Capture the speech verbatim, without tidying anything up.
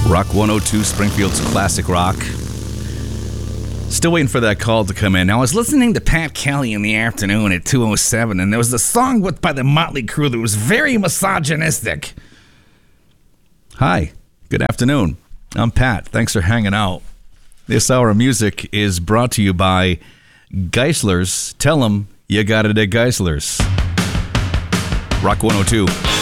Rock one oh two, Springfield's classic rock. Still waiting for that call to come in. Now, I was listening to Pat Kelly in the afternoon at two oh seven, and there was a song with, by the Motley Crue that was very misogynistic. Hi, good afternoon. I'm Pat. Thanks for hanging out. This hour of music is brought to you by Geisler's. Tell them you got it at Geisler's. Rock one oh two.